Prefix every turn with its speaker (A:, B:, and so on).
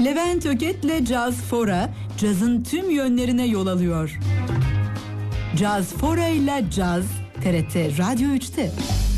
A: Levent Öket'le Caz Fora, cazın tüm yönlerine yol alıyor. Caz Fora ile Caz, TRT Radyo 3'te.